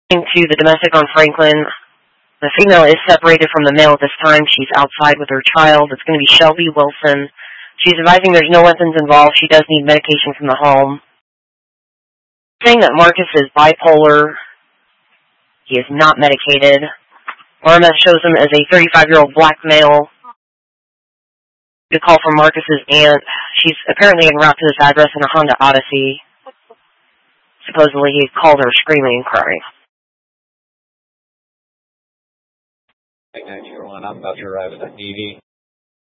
To the domestic on Franklin. The female is separated from the male at this time. She's outside with her child. It's going to be Shelby Wilson. She's advising there's no weapons involved. She does need medication from the home. Saying that Marcus is bipolar. He is not medicated. RMS shows him as a 35-year-old black male. The call from Marcus's aunt. She's apparently en route to this address in a Honda Odyssey. Supposedly he called her screaming and crying. I'm about to arrive at the ED.